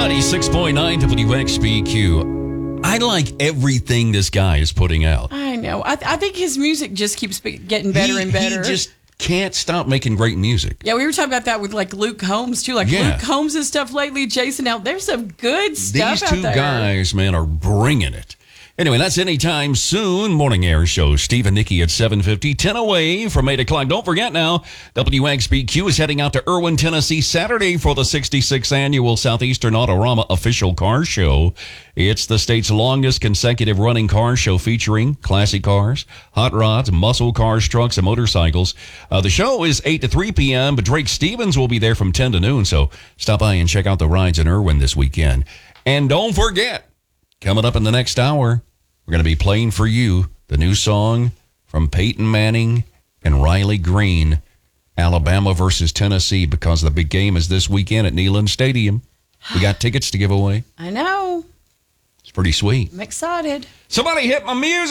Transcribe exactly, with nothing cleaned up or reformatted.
ninety-six point nine W X B Q. I like everything this guy is putting out. I know. I, I think his music just keeps getting better he, and better. He just can't stop making great music. Yeah, we were talking about that with like Luke Combs too. Like yeah. Luke Combs' stuff lately, Jason out. There's some good stuff These out two there. guys, man, are bringing it. Anyway, that's Anytime Soon. Morning Air Show. Steve and Nikki at seven fifty, ten away from eight o'clock. Don't forget now, W X B Q is heading out to Irwin, Tennessee, Saturday for the sixty-sixth Annual Southeastern Autorama Official Car Show. It's the state's longest consecutive running car show featuring classic cars, hot rods, muscle cars, trucks, and motorcycles. Uh, the show is eight to three p.m., but Drake Stevens will be there from ten to noon, so stop by and check out the rides in Irwin this weekend. And don't forget, coming up in the next hour, we're going to be playing for you the new song from Peyton Manning and Riley Green, Alabama versus Tennessee, because the big game is this weekend at Neyland Stadium. We got tickets to give away. I know. It's pretty sweet. I'm excited. Somebody hit my music.